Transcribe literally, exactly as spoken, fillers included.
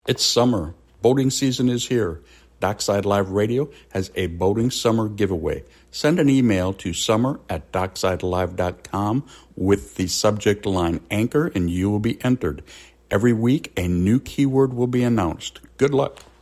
It's summer. Boating season is here. Dockside Live Radio has a boating summer giveaway. Send an email to summer at dockside live dot com with the subject line anchor and you will be entered. Every week, a new keyword will be announced. Good luck.